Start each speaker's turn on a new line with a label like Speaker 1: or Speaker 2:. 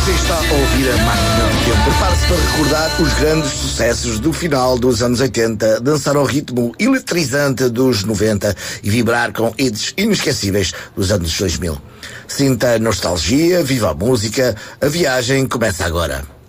Speaker 1: Você está a ouvir a Máquina do Tempo. Prepare-se para recordar os grandes sucessos do final dos anos 80, dançar ao ritmo eletrizante dos 90 e vibrar com hits inesquecíveis dos anos 2000. Sinta a nostalgia, viva a música, a viagem começa agora.